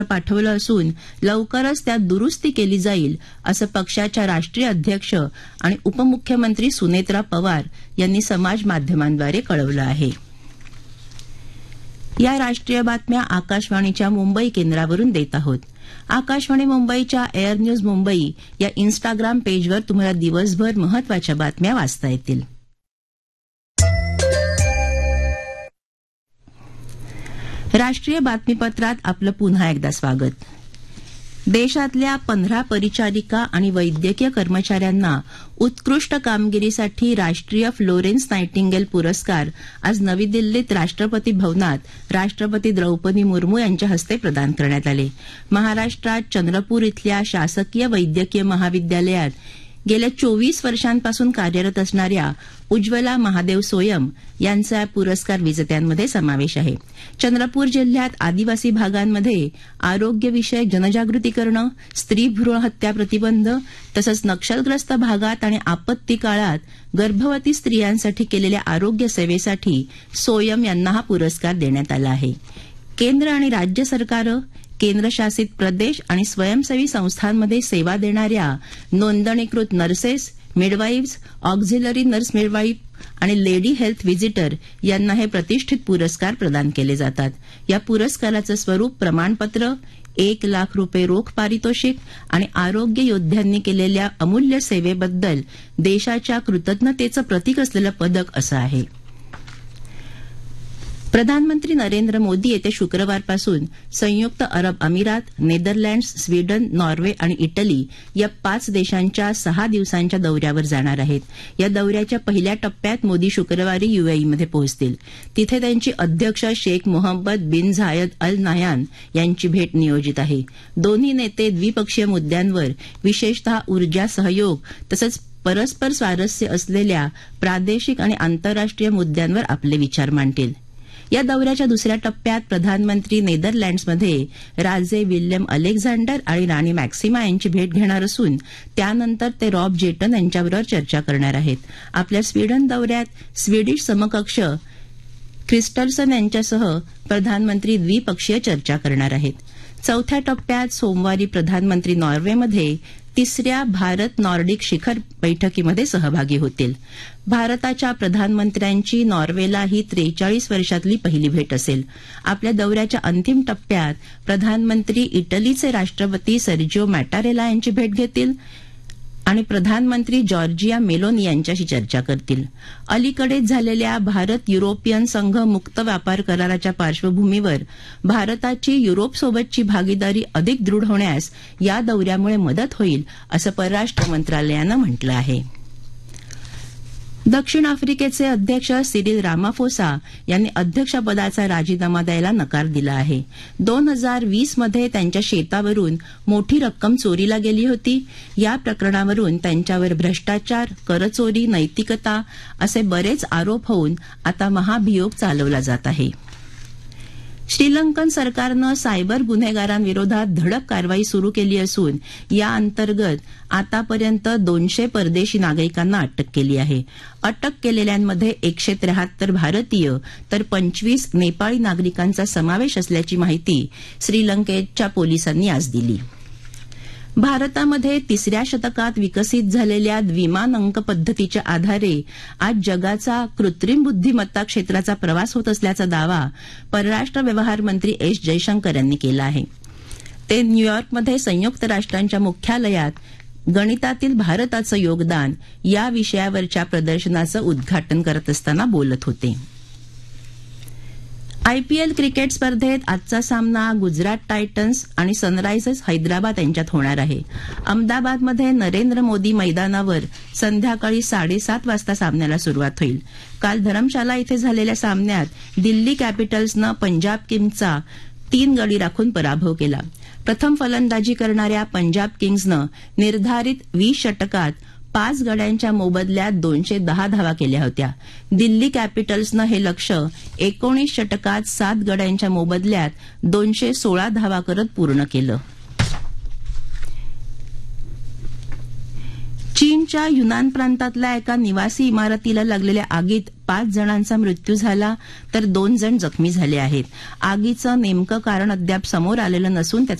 पाठवलं असून लवकरच त्यात दुरुस्ती केली जाईल असं पक्षाच्या राष्ट्रीय अध्यक्ष आणि उपमुख्यमंत्री सुनेत्रा पवार यांनी समाज माध्यमांद्वारे कळवलं आहे. या राष्ट्रीय बातम्या आकाशवाणीच्या मुंबई केंद्रावरून देत आहोत. आकाशवाणी मुंबईच्या एअर न्यूज मुंबई या इन्स्टाग्राम पेजवर तुम्हाला दिवसभर महत्वाच्या बातम्या वाचता येतील. राष्ट्रीय बातमीपत्रात आपलं पुन्हा एकदा स्वागत. देशातल्या 15 परिचारिका आणि वैद्यकीय कर्मचाऱ्यांना उत्कृष्ट कामगिरीसाठी राष्ट्रीय फ्लोरेन्स नायटिंगेल पुरस्कार आज नवी दिल्लीत राष्ट्रपती भवनात राष्ट्रपती द्रौपदी मुर्मू यांच्या हस्ते प्रदान करण्यात आले. महाराष्ट्रात चंद्रपूर इथल्या शासकीय वैद्यकीय महाविद्यालयात गेल्या 24 वर्षांपासून कार्यरत असणाऱ्या उज्ज्वला महादेव सोयम यांचा या पुरस्कार विजेत्यांमध्ये समावेश आहे. चंद्रपूर जिल्ह्यात आदिवासी भागांमध्ये आरोग्यविषयक जनजागृती करणं, स्त्री भ्रूण हत्या प्रतिबंध तसंच नक्षलग्रस्त भागात आणि आपत्ती काळात गर्भवती स्त्रियांसाठी केलेल्या आरोग्य सेवेसाठी सोयम यांना हा पुरस्कार देण्यात आला आहे. केंद्र आणि राज्य सरकारं, केंद्रशासित प्रदेश आणि स्वयंसेवी संस्थांमध्ये सेवा देणाऱ्या नोंदणीकृत नर्सेस, मिडवाईव्स, ऑक्झिलरी नर्स मिडवाईफ आणि लेडी हेल्थ व्हिजिटर यांना हे प्रतिष्ठित पुरस्कार प्रदान केले जातात. या पुरस्काराचं स्वरूप प्रमाणपत्र, 1 लाख रुपये रोख पारितोषिक आणि आरोग्य योद्ध्यांनी केलेल्या अमूल्य सेवेबद्दल देशाच्या कृतज्ञतेचं प्रतीक असलेलं पदक असं आहे. प्रधानमंत्री नरेंद्र मोदी येत्या शुक्रवारपासून संयुक्त अरब अमिरात, नेदरलँड्स, स्वीडन, नॉर्वे आणि इटली या 5 देशांच्या 6 दिवसांच्या दौऱ्यावर जाणार आहेत. या दौऱ्याच्या पहिल्या टप्प्यात मोदी शुक्रवारी युएईमध्ये पोहोचतील. तिथे त्यांची अध्यक्ष शेख मोहम्मद बिन झायद अल नाह्यान यांची भेट नियोजित आहे. दोन्ही नेते द्विपक्षीय मुद्द्यांवर, विशेषतः ऊर्जा सहयोग तसंच परस्पर स्वारस्य असलेल्या प्रादेशिक आणि आंतरराष्ट्रीय मुद्द्यांवर आपले विचार मांडतील. या दौऱ्याच्या दुसऱ्या टप्प्यात प्रधानमंत्री नेदरलँड्समध्ये राजे विल्यम अलेक्झांडर आणि राणी मॅक्सिमा यांची भेट घेणार असून त्यानंतर ते रॉब जेटन यांच्याबरोबर चर्चा करणार आहेत. आपल्या स्वीडन दौऱ्यात स्वीडिश समकक्ष ख्रिस्टल्सन यांच्यासह प्रधानमंत्री द्विपक्षीय चर्चा करणार आहेत. चौथ्या टप्प्यात सोमवारी प्रधानमंत्री नॉर्वेमध्ये 3ऱ्या भारत नॉर्डिक शिखर बैठकीमध्ये सहभागी होतील. भारताच्या प्रधानमंत्र्यांची नॉर्वेला ही 43 वर्षातली पहिली भेट असेल. आपल्या दौऱ्याच्या अंतिम टप्प्यात प्रधानमंत्री इटलीचे राष्ट्रपती सर्जिओ मॅटारेला यांची भेट घेतील आणि प्रधानमंत्री जॉर्जिया मेलोनी यांच्याशी चर्चा करतील. अलीकडेच झालेल्या भारत युरोपियन संघ मुक्त व्यापार कराराच्या पार्श्वभूमीवर भारताची युरोपसोबतची भागीदारी अधिक दृढ होण्यास या दौऱ्यामुळे मदत होईल असं परराष्ट्र मंत्रालयानं म्हटलं आहे. दक्षिण आफ्रिकेचे अध्यक्ष सिरिल रामाफोसा यांनी अध्यक्षपदाचा राजीनामा द्यायला नकार दिला आहे. 2020 मध्ये त्यांच्या शेतावरून मोठी रक्कम चोरीला गेली होती. या प्रकरणावरून त्यांच्यावर भ्रष्टाचार, करचोरी, नैतिकता असे बरेच आरोप होऊन आता महाभियोग चालवला जात आहे. श्रीलंकन सरकारनं सायबर गुन्हेगारांविरोधात धडक कारवाई सुरू केली असून या अंतर्गत आतापर्यंत 200 परदेशी नागरिकांना अटक केली आहे. अटक केलेल्यांमध्ये 173 भारतीय तर 25 नेपाळी नागरिकांचा समावेश असल्याची माहिती श्रीलंकेच्या पोलिसांनी आज दिली. भारतामध्ये 3ऱ्या शतकात विकसित झालेल्या द्विमान अंक पद्धतीच्या आधारे आज जगाचा कृत्रिम बुद्धिमत्ता क्षेत्राचा प्रवास होत असल्याचा दावा परराष्ट्र व्यवहार मंत्री एस जयशंकर यांनी केला आहे. ते न्यूयॉर्कमध्ये संयुक्त राष्ट्रांच्या मुख्यालयात गणितातील भारताचं योगदान या विषयावरच्या प्रदर्शनाचं उद्घाटन करत असताना बोलत होते. आयपीएल क्रिकेट स्पर्धेत आजचा सामना गुजरात टायटन्स आणि सनरायझर्स हैदराबाद यांच्यात होणार आहे. अहमदाबादमध्ये नरेंद्र मोदी मैदानावर संध्याकाळी 7:30 वाजता सामन्याला सुरुवात होईल. काल धरमशाला इथे झालेल्या सामन्यात दिल्ली कॅपिटल्सनं पंजाब किंग्सचा 3 गडी राखून पराभव केला. प्रथम फलंदाजी करणाऱ्या पंजाब किंग्सनं निर्धारित 20 षटकात 5 गड्यांच्या मोबदल्यात 210 धावा केल्या होत्या. दिल्ली कॅपिटल्सनं हे लक्ष्य 19 षटकात 7 गड्यांच्या मोबदल्यात 216 धावा करत पूर्ण केलं. चीनच्या युनान प्रांतातल्या एका निवासी इमारतीला लागलेल्या आगीत 5 जणांचा मृत्यू झाला तर 2 जण जखमी झाले आहेत. आगीचं नेमकं कारण अद्याप समोर आलेलं नसून त्याचा